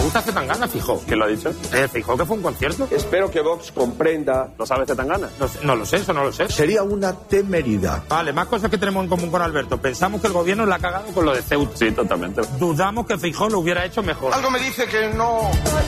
gusta Zetangana, Feijóo. ¿Quién lo ha dicho? Feijóo, que fue un concierto. Espero que Vox comprenda. ¿Lo sabe Zetangana? No lo sé, eso no lo sé. Sería una temeridad. Vale, más cosas que tenemos en común con Alberto. Pensamos que el gobierno la ha cagado con lo de Ceuta. Sí, totalmente. Dudamos que Feijóo lo hubiera hecho mejor. Algo me dice que no...